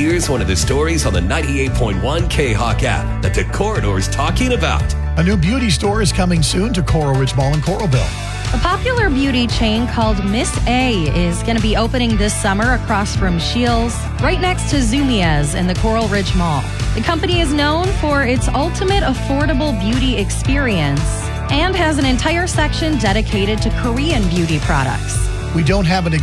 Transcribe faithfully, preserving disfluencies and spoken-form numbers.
Here's one of the stories on the ninety-eight point one K-Hawk app that the Corridor's talking about. A new beauty store is coming soon to Coral Ridge Mall in Coralville. A popular beauty chain called Miss A is going to be opening this summer across from Shields, right next to Zumiez in the Coral Ridge Mall. The company is known for its ultimate affordable beauty experience and has an entire section dedicated to Korean beauty products. We don't have an